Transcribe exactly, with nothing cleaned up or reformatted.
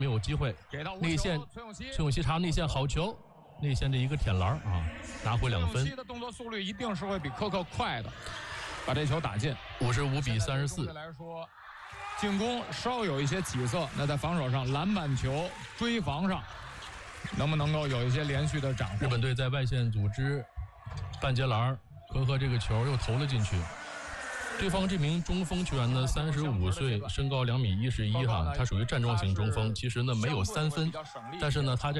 没有机会。内线崔永熙插内线好球，内线的一个舔篮啊，拿回两分。 崔永熙的动作速率一定是会比科克快的，把这球打进。 五十五比三十四。 来说，进攻稍有一些起色，那在防守上篮板球追防上，能不能够有一些连续的斩获？ 日本队在外线组织半截篮，科克这个球又投了进去。对方这名中锋球员呢，三十五岁，身高两米一十一哈，他属于站桩型中锋，其实呢没有三分，但是呢他在